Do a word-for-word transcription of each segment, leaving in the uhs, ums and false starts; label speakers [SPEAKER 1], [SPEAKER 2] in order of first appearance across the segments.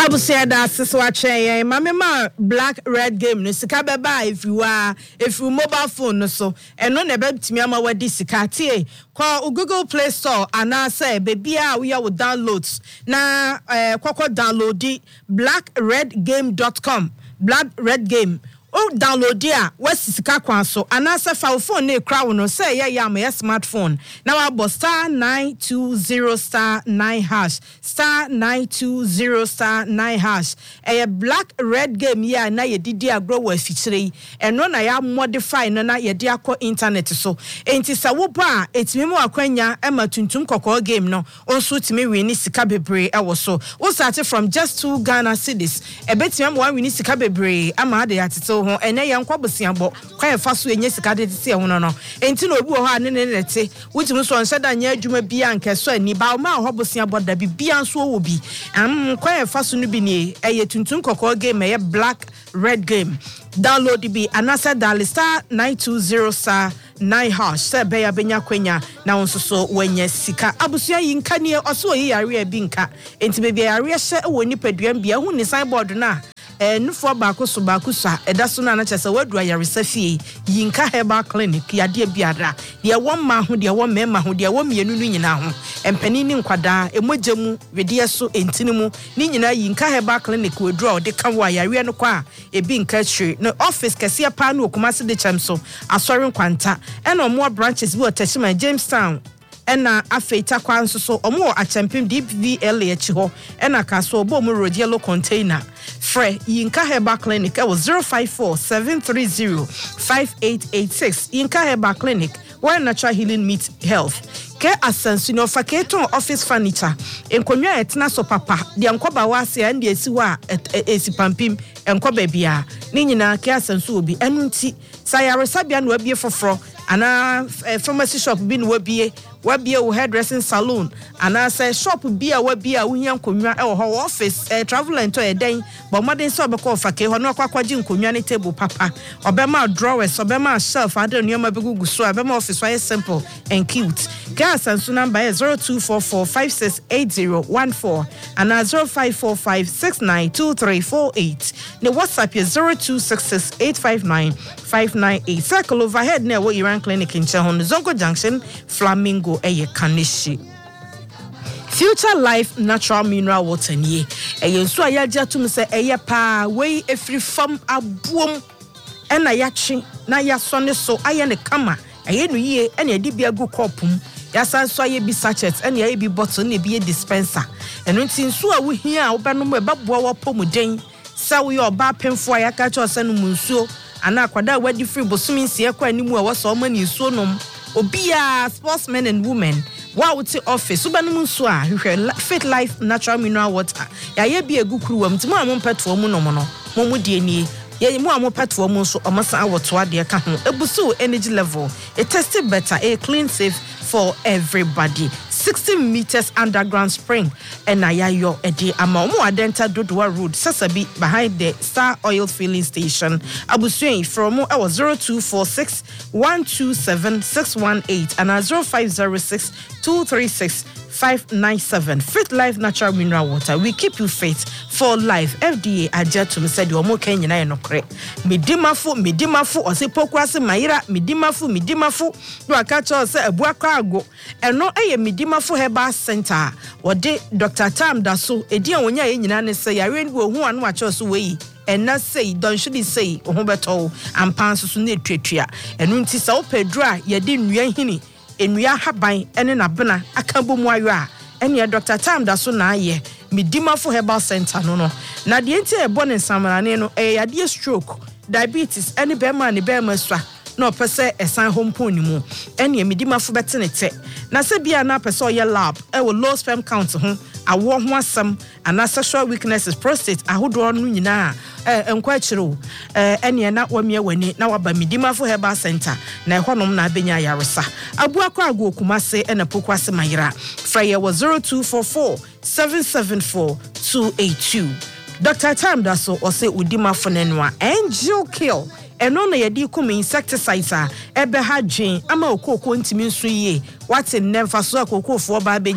[SPEAKER 1] Abusia da siso ache mama ma black red game no sika beba if you are if you mobile phone no so eno na betimi ama wadi sika tie call Google Play Store ana say baby a we will downloads na eh kwakwa download di black red game dot com black red game o download dia wasisika kwan so anasa fa phone na ekra no say ya ya my smartphone now about star nine two zero star nine hash star nine two zero star nine hash a black red game ya na ye didi agro wa fichire eno na ya modify no na ye di akọ internet so enti sa wo ba etimi mu akwanya e matuntum kokko game no onso timi we ni sika bebre e wo so wo start from just two Ghana cedis e betimi am wan we ni sika bebre ama ade atete ho ene ye nkwabosia bo kwa fa so enye sika de tete ho no no enti na obi ho ane ne nete wutimi so onse da nya adwuma bia nkeso ani ba ma ho bosia bo da bibia so wo bi am kwa fa so no bi ni eye tuntum kokko game eye black red game download bi anasa dial star nine two zero star nine hash se be ya benya kwenya na onso so wanya sika abusua yinka ne oso yi yare bi nka enti be bia yare hye wo nipaduam bia hu ni signboard na eh nufo baako so baako sa eda so na na chese wadu ayaresa fie yinka herbal clinic ya de biara de wo ma ho de wo mema ho de wo mienu nu nyina ho empani ni nkwada emojemu wede so entini mu ni nyina yinka herbal clinic wedu a de kan wa yare no kwa ebi nka chiri no office kese pa na okumase de cham so asori nkwanta ena omo branches bi otachima Jamestown ena afeita kwa nso so omo achempim D P V L echi ho ena kaso obo mu road yellow container Fre Yinka Herbal Clinic was zero five four seven three zero five eight eight six Yinka Herbal Clinic where natural healing meets health ke asensu no faketon office furniture enkonwa etna so papa de ankoba wase ande esi wa esipampim enkoba bia ni nyina ke asensu obi enunti sayaresa bia no abie foforo ana pharmacy shop bi no wabie wabie wo hairdressing salon ana say shop bia wabie wo hia nkonwa e wo office eh, travel and to e den but modern so be ko fake ho no akwakwagi nkonwa ne table papa obema drawers obema shelf ade nneoma begugu so obema office why simple and cute gas and number is zero two four four five six eight zero one four and zero five four five six nine two three four eight the WhatsApp is zero two six six eight five nine five nine eight circle overhead near what Iran clinic in Chehon Zongo Junction Flamingo eye Kanishi Future Life Natural Mineral Water nie eye nso ayaja tum se eye pa we efri fam abuom ena yachi na yasone so aye ne kama eye no yie ena edi bia gu kopum yasan so aye bi sachet ena aye bi bottle na bi dispenser eno nti nso a wo hia wo benom e baboa wo pomuden sa wo ye oba pemfo ayaka cho se no munsuo ana kwada wadi free bosumi nsie kwa animu a waso mani nsuo nom obia sportsmen and women wa wuti office ubanum nso a hwehwe Fit Life Natural Mineral Water ya ye bi egukuru wam ti mo amon petfo mu no mo no mo mu die ni ye mo amon petfo mu nso omasa awoto ade ka ho ebusu energy level it tested better a clean safe for everybody sixty meters underground spring and ayayo edi ama omo adenta Dodua Road Sasabi behind the Star Oil filling station abusuin from e was zero two four six one two seven six one eight and zero five zero six two three six five nine seven Fit Life Natural Mineral Water we keep you fit for life F D A ajetum said you omo kan nyina enokre medimafo medimafo osepokrase mayira medimafo medimafo do aka cho se abuakwa ago eno eye medimafo Herbal Center wode Doctor Tam da so edi an wonya ye nyina ne se yare wo hu anu a cho so we ena say don should say oho beto ampan so na etwetwa eno nti sa opedra ye de nnua hini enua haban ene na bena aka bomu ayo a ene Doctor Tam da so na aye medimafo Herbal Center no no na de enti e bone nsamarane no e yade stroke diabetes ene be ma ne be ma swa no pese esan hompo ni mu ene medimafo betenete na se bia na pese oye lab e wo low sperm count ho awo ho asem ana sexual weaknesses prostate ahodo no nyina eh enkwa chiro eh ene na wamie wani na waba medimafo Herbal Center na ehonom na abenya yaresa abuakwa ago kumase ene pokwase mayira fraye was zero two four four seven seven four two eight two Doctor Time da so ose udimafo nenwa angel kill eno na yedi kum insecticides a ebe ha dwen ama okoko ntimi nso yie what never so akoko fo ba benya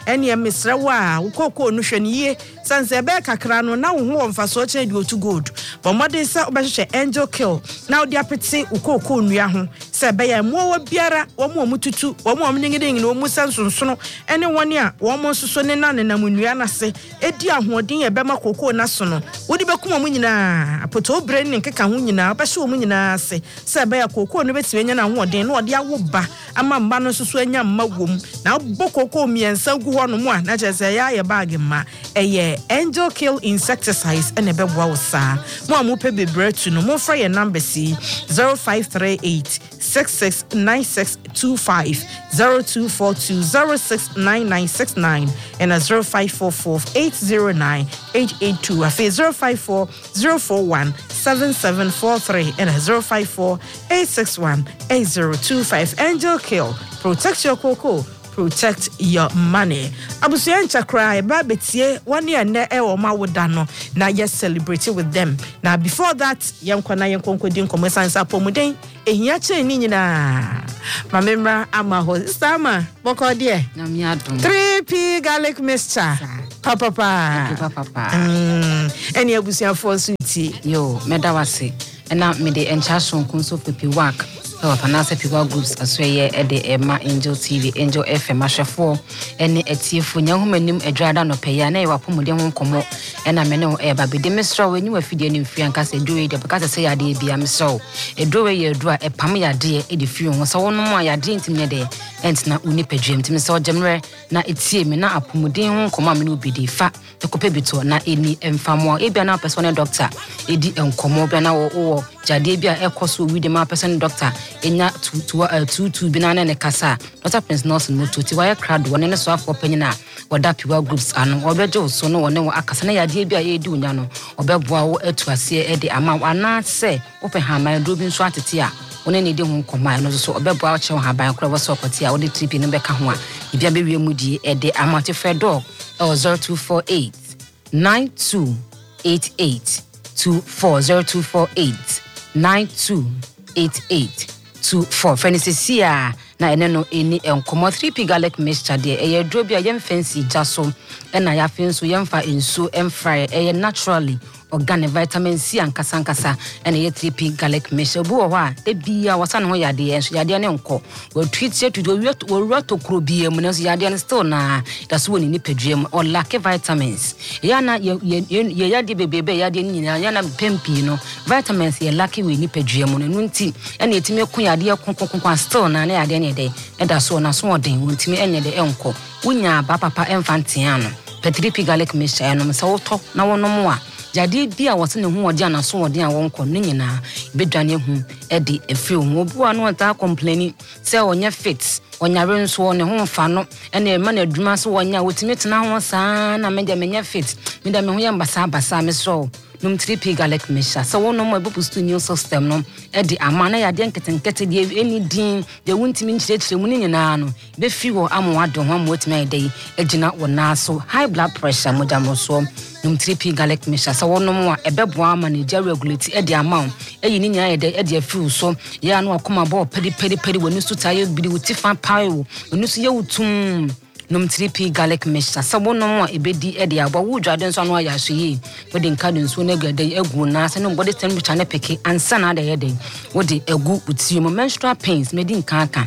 [SPEAKER 1] ene mesrewa ukoko no hwene sanse be kakra no na wo ho mfaso che di otu gold but modern say obehwe Angel Kill now dia pete ukoko nua ho se be ya mo wa biara wo mo mututu wo mo mnyingidin no mu sansonsono ene woni a wo mo soso ne na na munua na se edi ahoden ye be makoko na so no wodi be kuma mu nyina apoto brain ne keka ho nyina obehwe wo mu nyina se se be ya koko no betime nya na ahoden no ode awo ba ama mba no soso anya mma wom na bokoko miensa gu ho no mu a na chese ya ye bag ma eye Angel Kill insecticides and a bebwa sa mo amupe bebre tu no mo fra your number C zero five three eight six six nine six two five zero two four two zero six nine nine six nine and a zero five four four eight zero nine eight eight two a zero five four zero four one seven seven four three and a zero five four eight six one eight zero two five. Angel Kill, protect your cocoa, protect your money. Abusuan chakra eba betie one year na e wo ma woda no na yes celebrate with them. Now before that yankwa na yankonko din komesansa pomuden ehia che ni nyina ma memra ama ho sama boko de
[SPEAKER 2] na mi adom
[SPEAKER 1] three P garlic mixture papa papa
[SPEAKER 2] papa
[SPEAKER 1] mm eni abusuan for suiti
[SPEAKER 2] yo medawase na me de encha sonko so pepi work so afanase people groups asweye e de Emma Angel T V Angel F M ahwefo ene etiefo nyahomanim adwada no peya na e wapomode ho nkomo ena me ne e ba bede mesra wenyi wafidie ne mfia nka se dowe de baka se yade bia mesra e dowe ye do a e pam yade e de fie ho so wono mo yade ntimne de entina uni pedwem ntimi so gemre na etie me na apomode ho nkomo me no obidi fa ekope bito na eni emfamo e bia na person doctor edi enkomo bia na wo jade bia ekoso wi de ma person doctor enya two two binana ne kasa Doctor Prince Nelson Mututi why crowd one ne so afọ panyina wada piwa groups ano obeje so no wone akasa na yade bia ye di unya no obeboa wo atuase e de ama wana se open hama do bi nso atete a one ne de ho nkoma no so obeboa wo che ho haban kora wo so kwati a wo de trip no beka ho a bia be wie mu di e de ama te fredo zero two four eight nine two eight eight two four zero two four eight nine two eight eight two four Fenisia na ene no eni enkomo three P garlic mixture de eye dro bia yem fancy jaso ena ya fenso yemfa enso emfry eye naturally organic vitamin C ankasa ankasa ena ye three P garlic mixture bu ho a e bia wasa no yade enso yade ne nko we treat se to do we roto kro bia mu ne so yade ne still na da so woni ni padwam or lack vitamins ya na ye ye yade bebebe yade nyina ya na pempi no vitamins ye lack we ni padwam no nti ena etime ko yade konkon still na na yade ne de e da so na so oden wontime enye de enko wonya ba papa emfantiano three P garlic mixture no so woto na wonom a jade bia wose ne hu odi ana so odi a wonko no nyina bedwane hu e de efiri hu obuwa no ta complaining say onya fit onyare nso ne ho fa no ene e ma na adwuma so wonya wotimi tena ho saa na meja menya fit meda me ho ya mbasa basa me so num three P garlic mixture so wono mo ebupustu new system no e de amana ya de nketenkete de eni din de wuntimi nchirechire mu nyina no be fi wo amwado ho amwotimi ede egina wona so high blood pressure moja mo so num three P garlic mixture so wono mo a ebeboa ama na ja regulate e de amount eyi ni nya ede e de afi so ya no akoma bo pedi pedi pedi woni so taye bidi wuti fan pawo woni so ye wutum num three P garlic mixture so wono mo ebedi e de abo wudwade nso no ya so yi wodi nkade nso na gade egu na se no body temperature na peke ansa na de ye de wodi egu uti mo menstrual pains medi nkanka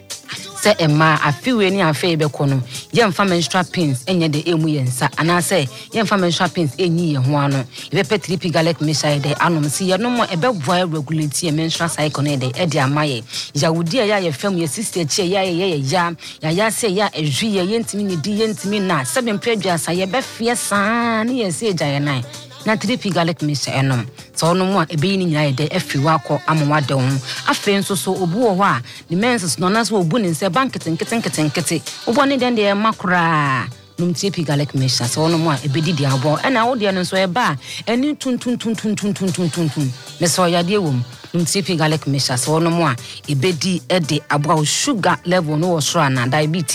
[SPEAKER 2] se emma afiwe ni afi be kono yemfa menstrual pains enye de emu yensa ana se yemfa menstrual pains enyi ye ho ano ebe pe three P garlic mixture de anom se ye no mo ebe boy regulate ye menstrual cycle ne de e de amaye yawudi ya ye fam ye sister chi ya ye ye ya ya ya se ya ehwi ye yentimi ni di yentimi na se be mpredua sa ye be fie saa ne ye se jaye nan na three P garlic mixture enom so no mo ebe yi ni nyina de afi wakọ amwa de ho afen so so obu ho a the menses no na so obu ni se bankete nkete nkete nkete obo ne den de makura num three P garlic mixture so no mo ebe di di abo e na wo de no so e ba eni tun tun tun tun tun tun tun tun me so ya de wom num three P garlic mixture so no mo ebe di e de abo sugar level no wo so na diabetes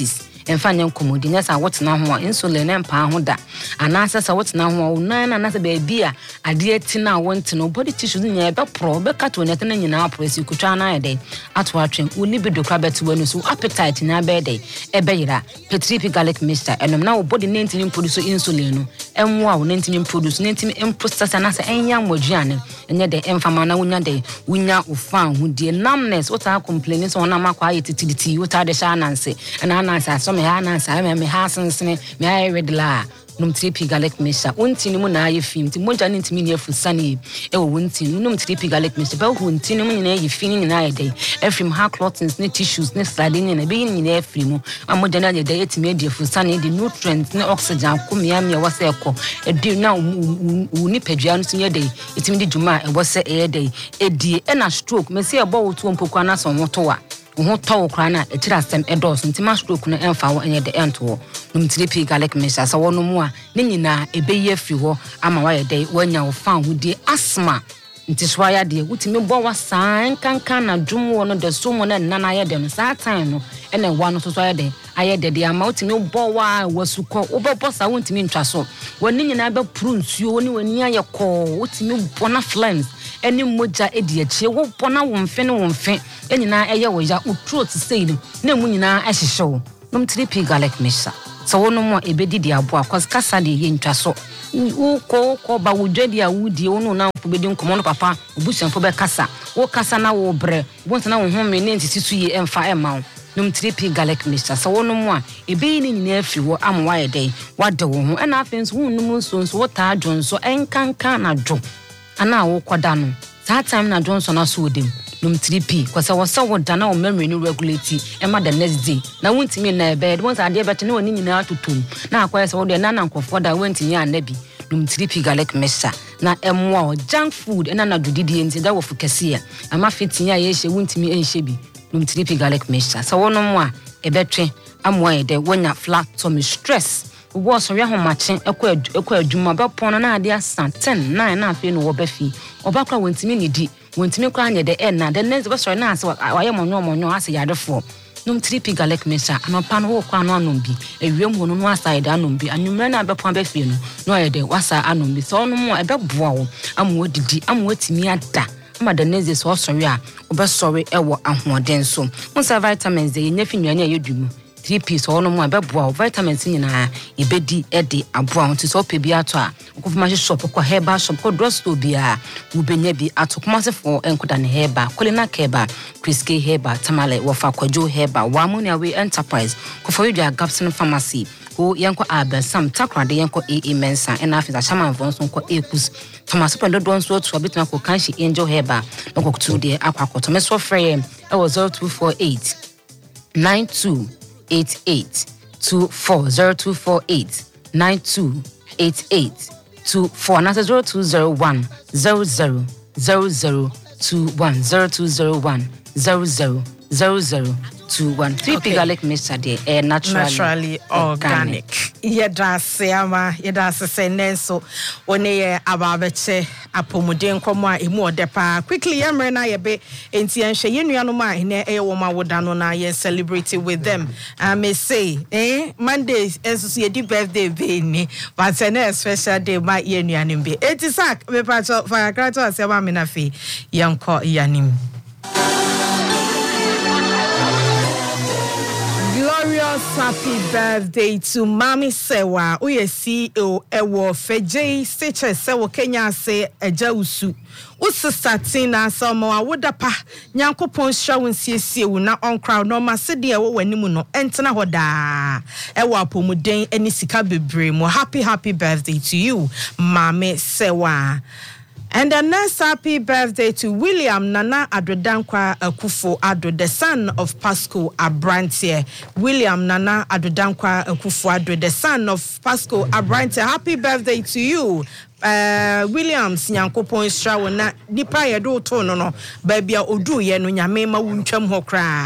[SPEAKER 2] emfa nya komodi nya sa wotena ho insulin empa ho da anasa sa wotena ho unan na anasa be bia ade atina wonte no body tissues nya be pro be kato ne tena nyina pro si kutwa na ede ato atwen wo libido kra beto wanu so appetite na be de e be yira petripi garlic mixture enom na wo body nintin produce insulin no enwo a wo nintin produce nintin process anasa enya moduane enye de emfama na wonya de wonya ufan ho die numbness wota complain so na makwa ayetititi wota de sha nanse na nanse so me ha nanse me me ha sensene me ayi redla num tripi garlic mixture untini mu na ayi film ti moja ni ntimi ni afusani e wo untini num tripi garlic mixture ba hu untini mu nyina ayi film nyina ayi dey efrim ha clothings ne tissues ne saline ne be nyina efrim amoja na ayi dey etimi edi afusani di nutrients ne oxygen komia me wose ekọ edi na uni pedua no tinye dey etimi di juma e wose e dey edi e na stroke me se e bo wo to mpokwa na so hoto wa ho tawo kra na e tira sem e dos ntima stroke no emfa wo enye de ento num tripi garlic mixture sa wono mu a ne nyina ebeye afri ho ama wa ye de wanya wo fan ho die asthma nti so ya de wutimi bo wa san kankan na dwum wo no de so mo na nana ye de no sa time no ene wa no so so ya de aye de de ama wutimi bo wa wasukọ wo bo bosa wutimi ntwa so woni nyina be pru nsuo woni wani aye ko wutimi bo na flames eni moja edi eche wo bona wo mfe ne wo mfe enyina eye wo ya utro to say ni na mu nyina ahyehye wo num tripi garlic mixture so wono mo ebedi di aboa cause kasa de ye ntwa so wo ko ko ba wo dwadi a wudi wono na mpo bedi nkomo no papa obusianfo be kasa wo kasa na wo bre wo ntana wo home ne ntisisu ye emfa ema wo num tripi garlic mixture so wono mo a ebeyi ni nyina afi wo amwa ye dey wade wo ho ena afenso wo num nso nso wo ta adwo so enkankan na dwo ana wo koda no that time na Johnson aso dem num tripi kwasa wasa wo dana o memory no regulate e ma the next day na wontimi na bed won sa ade bete ne woni nyina atotom na akwai se wo de na na nkofo da wontimi anabi num tripi garlic mixture na emwa junk food ena na dudidi enti da wo fukese ama fitinya ye hye wontimi enhye bi num tripi garlic mixture so wono mo a e betwe amwa e de wonya flat tummy stress wo so ya homache ekọ ekọ adwuma ba pon na ade asa ten nine na afi no wo ba fi obakwa wontimi ni di wontimi kwa anye de en na de next ba so na ase wa ye monyo monyo ase yadefo num tripi garlic mixture anopa no wo kwa no anom bi ewiem ho no no aside anom bi anwumre na ba pon ba fi no no ye de wasa anom bi so no mo e be boa wo amwo didi amwo timi ada ama de next so sorry a wo sorry e wo ahoden so mo sa vitamins de nya fi nwane ayedumu three piece ono mo abeboa vitamins nyina ebedi ede aboa nti so pebi ato a okofuma shop ko herbal shop ko drugstore bia wo benya bi atokoma sefo enkoda ne herbal kolina keba Chriske herbal tamale wofa kwajo herbal wa munia we enterprise ko for you Gapson pharmacy ko yanko abesam takrade yanko ee mensa ena afisa chairman vonso ko ekus Thomas Pendo don so to abitna ko kanshi angel herbal no ko to de akwakoto me so frey e was zero two four eight nine two eight eight two four zero two four eight nine two eight eight two four and that's zero two zero one zero zero zero zero two one zero two zero one zero zero zero zero two one three okay. Garlic mixture there eh, naturally,
[SPEAKER 1] naturally organic. Yeda seama yeda sese so one ye ababeche apomuden komo a emu odepa quickly yemre na yebe enti enhwe yenuano ma ene e wo ma wodano na ye celebrate with them. I may say eh Monday enso ye di birthday be ni but na special day ma yenuano be eti sak me pa for krato asema me na fe yanko yanim. Glorious happy birthday to Mami Sewa. Uye C E O ewo Feje Seche Sewo Kenya se eja usu. Usu satina sama wa wodapa nyankopon hwa wonsiesie wu na on crowd no ma se de ewo wanimu no entena hoda. Ewo apomuden eni sika bebre mo. Happy happy birthday to you Mami Sewa. And the next happy birthday to William Nana Adodankwa Akufo Addo, the son of Pascal Abrantie. William Nana Adodankwa Akufo Addo, the son of Pascal Abrantie. Happy birthday to you. Uh, Williams Nyankopon Strawo na nipa ye do to no no ba bia odu ye no nyame ma wuntwam ho kra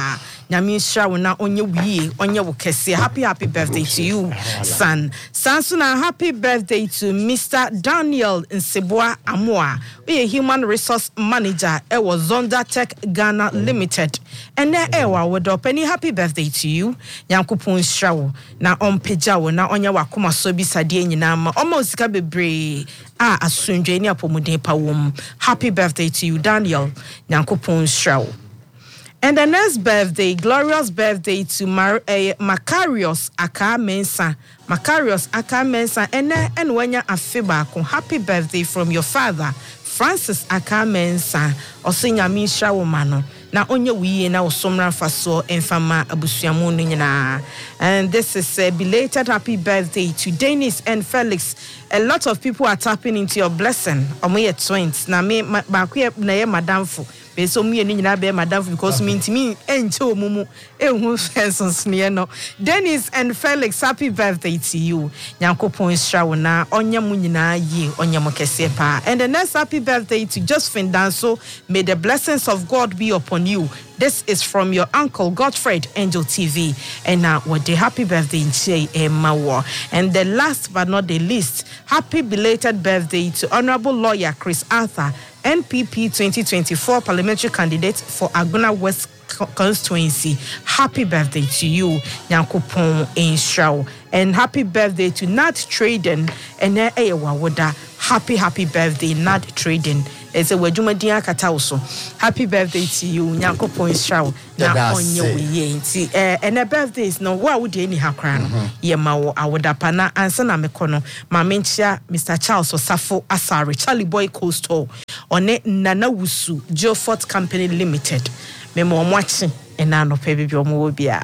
[SPEAKER 1] nyame nhyira wo na onye wie onye wo kese. Happy happy birthday to you son. Sansuna happy birthday to Mister Daniel Nseboa Amoa, a human resource manager e was Zonda Tech Ghana Limited. And there ewa wodo any happy birthday to you. Nyankopon nhyira wo na ompagya wo na onye wakoma so bi sade nyina ma omo sika bebre a asundwe ni apomuden pa wom. Happy birthday to you Daniel. Nyankopon nhyira wo. And the next birthday, glorious birthday to Mar- uh, Macarius Aka Mensa. Macarius Aka Mensa. And and when you are happy birthday from your father, Francis Aka Mensa. Also, Nyamisha Womano. Na onye wiye na osomra faso enfama abusuamu nyina. And this is a belated happy birthday to Dennis and Felix. A lot of people are tapping into your blessing. Omo ye twins. Na me ba ku na ye madamfo. Be so me ni nyina be madamfo because me ntimi enche omumu ehun fensons ne no. Dennis and Felix, happy birthday to you. Nyankopon hira wo na onye mu nyina yi onye mo kese pa. And the next happy birthday to Josephine Danso. May the blessings of God be upon you. This is from your uncle Godfred Angel T V. And now what the happy birthday in Chie Mawa. And the last but not the least, happy belated birthday to Honorable Lawyer Chris Arthur, N P P twenty twenty-four parliamentary candidate for Aguna West constituency. Happy birthday to you, Nyankopon Enshraw. And happy birthday to Nat Traden and Ewa Woda. Happy, happy birthday, Nat Traden. It's a Wajumadia Katauso. Happy birthday to you, Nyankopon Enshraw. Na onye we nti eh and the birthday is no what would any hakran ye ma wo awoda na ansa na mekono ma menchia Mister Charles Osafo Asare Charlie Boy Coastal one Nana Wusu Geofort Company Limited me mo mwachi ena no pe bi omo wo bia.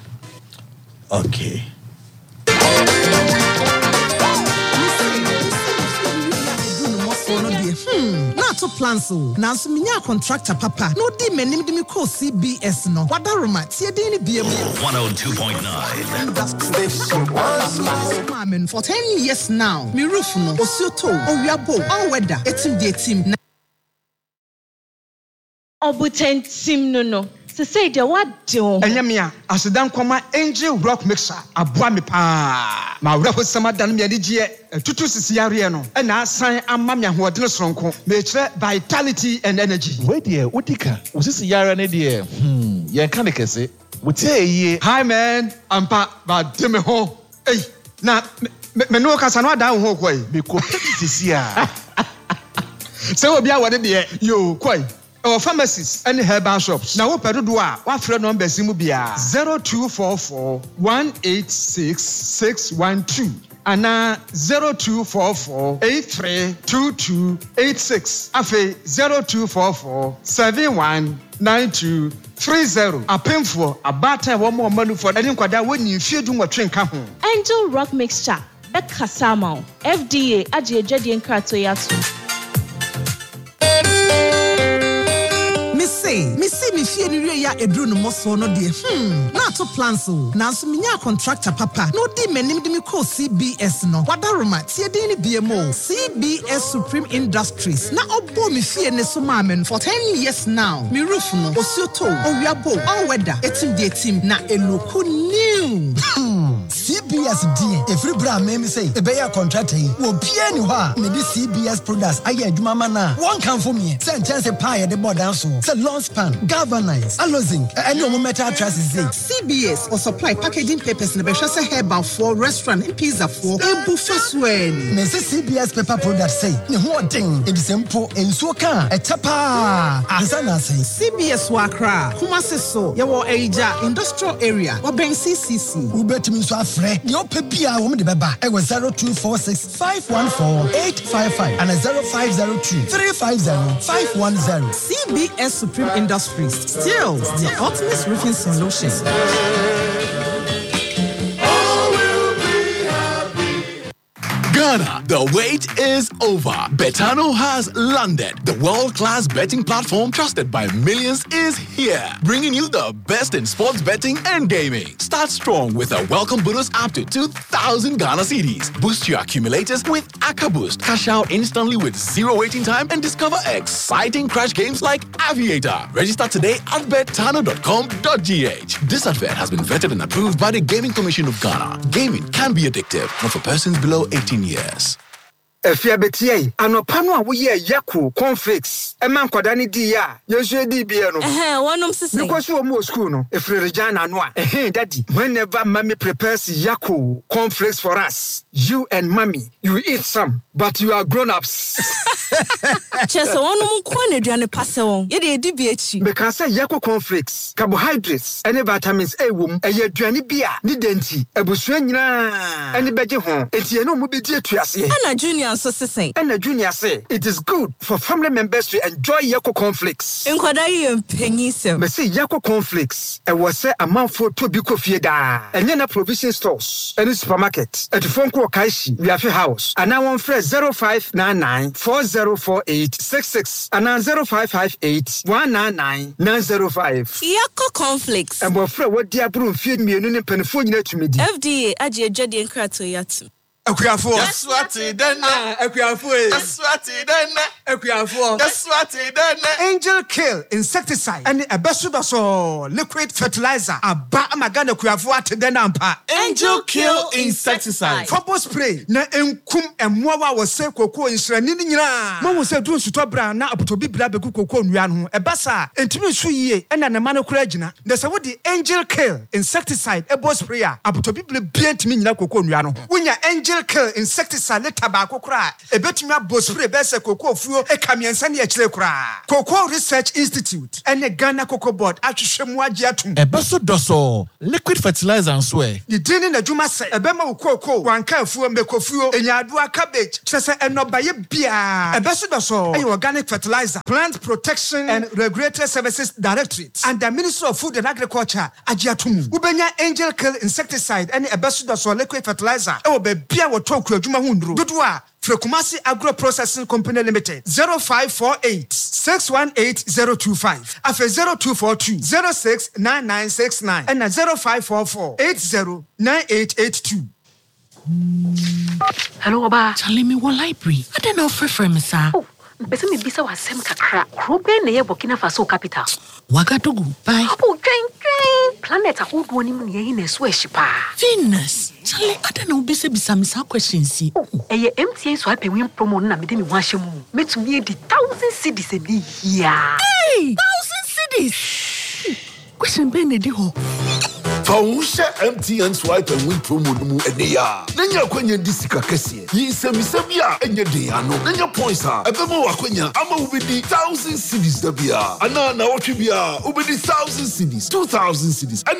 [SPEAKER 3] Okay.
[SPEAKER 4] Hmm, not to plan so. Now, so minya contractor papa. No di menim di me call C B S no. Wadaroma, tie di ni B M.
[SPEAKER 5] one oh two point nine.
[SPEAKER 4] Mamen for ten years now. Me roof no. Osioto, owiabo, all weather. Etim di etim.
[SPEAKER 6] Obuten tim no no. Se say de what do?
[SPEAKER 7] Enyamia, asedan kwama Angel Rock Mixer. Aboa me pa. Ma wura ho sama dan me adigye tutu sisi yare no. E na asan ama me ahoɔden soronko. Me kire vitality and energy.
[SPEAKER 3] We dear, Utika. Usisi yare ne dear. Hmm, ye kan de kese. Wotie ye.
[SPEAKER 7] Hi man, ampa ba de me ho. Hey, na me no kasa no ada ho kwai.
[SPEAKER 3] Me ko sisi a.
[SPEAKER 7] Se obi a wode de yo kwai. Our pharmacies and herbal shops. Now, what do I? What friend number Simubia? Zero two four four one eight six six one two. Ana zero two four four eight three two two eight six. Afe zero two four four seven one nine two three zero. A painful a batter one more money for any quada when you feel doing what train come home.
[SPEAKER 6] Angel Rock Mixture. Becca Samo. F D A Aji Jadi and Kratoyasu.
[SPEAKER 4] Me see me fear ni re ya edru no moso no de hmm na to plan so na so minya contractor papa no di menim de me call C B S no wadaroma tie din ni B M O C B S Supreme Industries na obo me fear ne so ma men for ten years now me roof no osioto owiabo all weather etim de etim na eloku new
[SPEAKER 8] C B S D every brand me say e be ya contractor wo pie ni ho a me di C B S products aye adwuma ma na one can for me send chance pie the board down so say long span galvanize allozing any omo metal trusses
[SPEAKER 4] C B S or supply packaging papers na be hwese herbal for restaurant and pizza for ebu faswen
[SPEAKER 8] me say C B S paper products say ne ho den e disempo ensuo ka e tapa azana say
[SPEAKER 4] C B S wakra kumase so ye wo Eija industrial area oben C C C
[SPEAKER 8] ubetimi so afre ye opebia wo me de beba e was zero two four six five one four eight five five and zero five zero two three five zero five one zero.
[SPEAKER 4] C B S Supreme Industries, still the ultimate roofing solution.
[SPEAKER 9] Ghana, the wait is over. Betano has landed. The world-class betting platform trusted by millions is here, bringing you the best in sports betting and gaming. Start strong with a welcome bonus up to two thousand Ghana cedis. Boost your accumulators with AkaBoost. Cash out instantly with zero waiting time and discover exciting crash games like Aviator. Register today at betano dot com dot g h. This advert has been vetted and approved by the Gaming Commission of Ghana. Gaming can be addictive, not for persons below eighteen years.
[SPEAKER 7] Efia betie anopano a wo ye yako conflicts e man kwadani di ya yesu di bie no
[SPEAKER 6] eh wonom sese
[SPEAKER 7] because wo mo school no efre regina no a eh daddy whenever mommy prepares yako conflicts for us, you and mommy you eat some but you are grown ups.
[SPEAKER 6] Chese wonom ko na aduane passe won ye de di bie chi
[SPEAKER 7] because say yako conflicts carbohydrates and vitamins A wom e ye aduane bia ni denti ebusua nyina eni beje ho enti eno mo bedi atuase
[SPEAKER 6] ana junior so say
[SPEAKER 7] and the junior say it is good for family members to enjoy yako conflicts.
[SPEAKER 6] Enkwada ye mpanyi sem.
[SPEAKER 7] Me say yako conflicts e was say amanfo to bi kofie da. Enye na provision stores, any supermarket, at Fonko Kaishi, we have a house. And now on fresh zero five nine nine four zero four eight six six and now zero five five eight one nine nine nine zero five.
[SPEAKER 6] Yako conflicts.
[SPEAKER 7] And what fre what dia bru feed me no penfo nyina tumi di.
[SPEAKER 6] F D A aje adwade nkrato yatu.
[SPEAKER 3] Akuafo. That's what it done. Akuafo. That's what it done. Akuafo. That's what it done.
[SPEAKER 7] Angel Kill insecticide and a besubaso liquid fertilizer. Aba amagana akuafo ateden ampa.
[SPEAKER 3] Angel Kill insecticide.
[SPEAKER 7] Fopo spray na enkum emmoa wa se koko insrani ni nyina. Mo wo se dun suto bra na apotobi bra beku koko nua no. Ebasa entimi su yie na na ma no kura gina. Na se wo di Angel Kill insecticide ebo spray a apotobi bra bia ntimi nyina koko nua no. Wonya Angel Kill insecticide tabako kura ebetumi abosure bese koko fuo e kamiensa ne akire kura. Cocoa Research Institute and the Ghana Cocoa Board atwehwemu age atum
[SPEAKER 3] ebeso doso liquid fertilizer nso e
[SPEAKER 7] the dini na dwuma se ebema wo cocoa wanka afuo mekofuo enyadoa cabbage kyese enobaye bia ebeso doso e organic fertilizer plant protection and regulatory services directorate and the Ministry of Food and Agriculture age atum ubenya Angel Kill insecticide and ebeso doso liquid fertilizer e wo be bia wo tokura dwuma hundro dodoa Frekumasi Agro Processing Company Limited zero five four eight six one eight zero two five afe zero two four two zero six nine nine six nine and zero five four four eight zero nine eight eight two.
[SPEAKER 10] Hello Oba.
[SPEAKER 11] Charlie me one library. I don't know for frame sir.
[SPEAKER 10] Oh, bese me bisa wasem kakra. Krobe na ye Burkina Faso capital.
[SPEAKER 11] Wagadugu. Bye.
[SPEAKER 10] Oh, train train. Planet a whole one in ye na so shipa.
[SPEAKER 11] Venus. Charlie, I don't know bisa bisa me some questions see.
[SPEAKER 10] Oh, eh M T N so happy win promo na me de me wan shemu. Me to me di thousand cedis e bi here.
[SPEAKER 11] Hey, thousand cedis. Question be na di ho.
[SPEAKER 12] Fausha M T N swipe and win promo no mu ene ya. Nanya kwanya di sika kese. Yi semi-semi a enye de ya no. Nanya points a ebema wakwanya ama ubedi thousand cedis da bia. Ana na watwe bia ubedi thousand cedis, two thousand cedis.